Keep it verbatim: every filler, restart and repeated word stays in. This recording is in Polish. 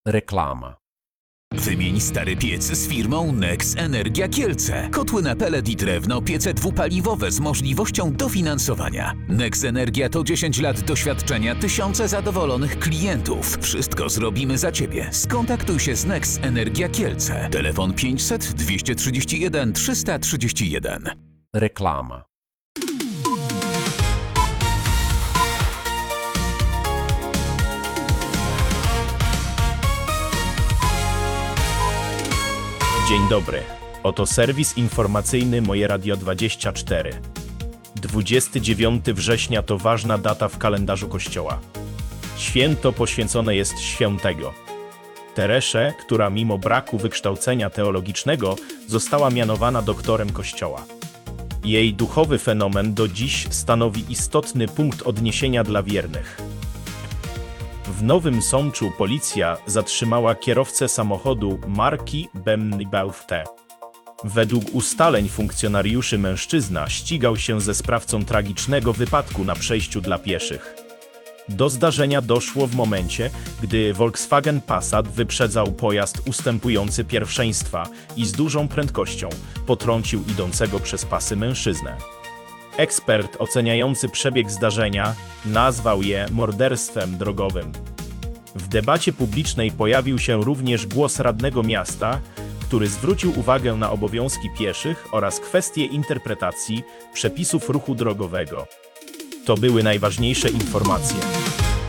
Reklama. Wymień stary piec z firmą Nex Energia Kielce. Kotły na pelet i drewno, piece dwupaliwowe z możliwością dofinansowania. Nex Energia to dziesięć lat doświadczenia, tysiące zadowolonych klientów. Wszystko zrobimy za Ciebie. Skontaktuj się z Nex Energia Kielce. Telefon pięćset dwieście trzydzieści jeden trzysta trzydzieści jeden. Reklama. Dzień dobry. Oto serwis informacyjny Moje Radio dwadzieścia cztery. dwudziestego dziewiątego września to ważna data w kalendarzu Kościoła. Święto poświęcone jest świętego Teresze, która mimo braku wykształcenia teologicznego została mianowana doktorem Kościoła. Jej duchowy fenomen do dziś stanowi istotny punkt odniesienia dla wiernych. W Nowym Sączu policja zatrzymała kierowcę samochodu marki B M W. Według ustaleń funkcjonariuszy mężczyzna ścigał się ze sprawcą tragicznego wypadku na przejściu dla pieszych. Do zdarzenia doszło w momencie, gdy Volkswagen Passat wyprzedzał pojazd ustępujący pierwszeństwa i z dużą prędkością potrącił idącego przez pasy mężczyznę. Ekspert oceniający przebieg zdarzenia nazwał je morderstwem drogowym. W debacie publicznej pojawił się również głos radnego miasta, który zwrócił uwagę na obowiązki pieszych oraz kwestie interpretacji przepisów ruchu drogowego. To były najważniejsze informacje.